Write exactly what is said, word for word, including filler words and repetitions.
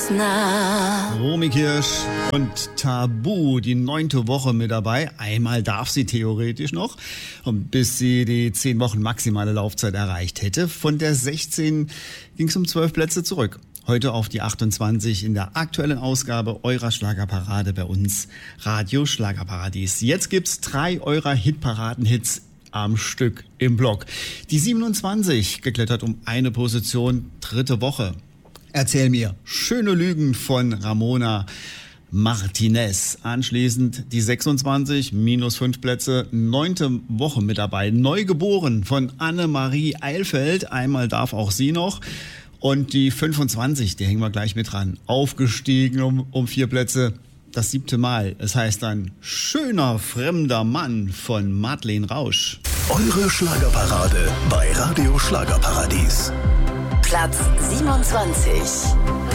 ganz nah. Romy Kirsch und Tabu, die neunte Woche mit dabei. Einmal darf sie theoretisch noch, bis sie die zehn Wochen maximale Laufzeit erreicht hätte. Von der sechzehn ging es um zwölf Plätze zurück. Heute auf die achtundzwanzig in der aktuellen Ausgabe eurer Schlagerparade bei uns, Radio Schlagerparadies. Jetzt gibt's drei eurer Hitparaden-Hits am Stück im Block. Die siebenundzwanzig geklettert um eine Position, dritte Woche. Erzähl mir, schöne Lügen von Ramona Martinez. Anschließend die sechsundzwanzig, minus fünf Plätze, neunte Woche mit dabei. Neugeboren von Annemarie Eilfeld, einmal darf auch sie noch. Und die fünfundzwanzig, die hängen wir gleich mit dran. Aufgestiegen um, um vier Plätze, das siebte Mal. Es heißt dann Schöner fremder Mann von Madeleine Rausch. Eure Schlagerparade bei Radio Schlagerparadies. Platz siebenundzwanzig.